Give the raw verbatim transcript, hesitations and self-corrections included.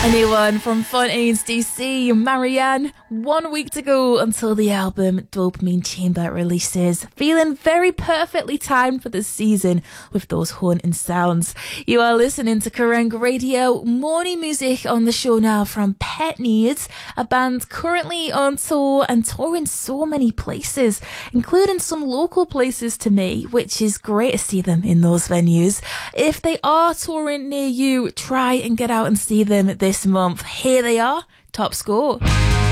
A new one from Fontaines D C, Marianne. One week to go until the album Dopamine Chamber releases. Feeling very perfectly timed for this season with those haunting sounds. You are listening to Kerrang Radio. Morning music on the show now from Pet Needs, a band currently on tour and touring so many places, including some local places to me, which is great to see them in those venues. If they are touring near you, try and get out and see them this month. Here they are, Top Score.